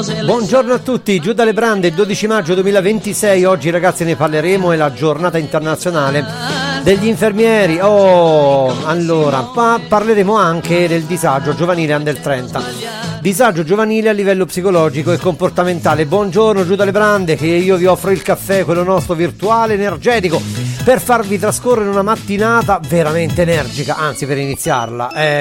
Buongiorno a tutti, giù dalle brande, 12 maggio 2026, oggi ragazzi ne parleremo, è la giornata internazionale degli infermieri. Allora, parleremo anche del disagio giovanile under 30. Disagio giovanile a livello psicologico e comportamentale. Buongiorno giù dalle brande, che io vi offro il caffè, quello nostro virtuale energetico, per farvi trascorrere una mattinata veramente energica, anzi per iniziarla.